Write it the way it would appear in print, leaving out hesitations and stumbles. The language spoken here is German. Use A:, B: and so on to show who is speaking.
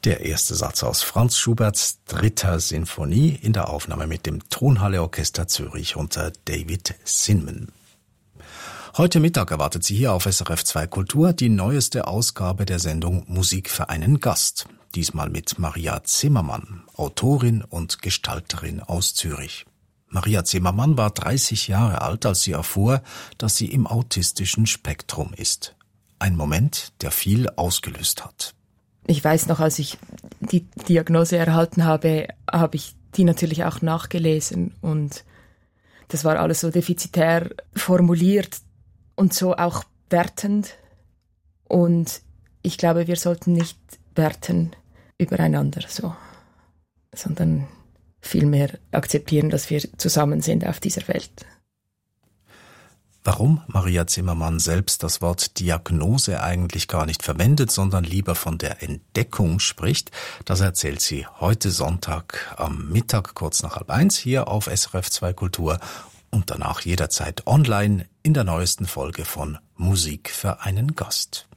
A: Der erste Satz aus Franz Schuberts 3. Sinfonie in der Aufnahme mit dem Tonhalle-Orchester Zürich unter David Zinman. Heute Mittag erwartet Sie hier auf SRF 2 Kultur die neueste Ausgabe der Sendung Musik für einen Gast. Diesmal mit Maria Zimmermann, Autorin und Gestalterin aus Zürich. Maria Zimmermann war 30 Jahre alt, als sie erfuhr, dass sie im autistischen Spektrum ist. Ein Moment, der viel ausgelöst hat.
B: Ich weiß noch, als ich die Diagnose erhalten habe, habe ich die natürlich auch nachgelesen und das war alles so defizitär formuliert und so auch wertend. Und ich glaube, wir sollten nicht werten übereinander so, sondern vielmehr akzeptieren, dass wir zusammen sind auf dieser Welt.
A: Warum Maria Zimmermann selbst das Wort Diagnose eigentlich gar nicht verwendet, sondern lieber von der Entdeckung spricht, das erzählt sie heute Sonntag am Mittag kurz nach 12:30 hier auf SRF 2 Kultur und danach jederzeit online in der neuesten Folge von Musik für einen Gast.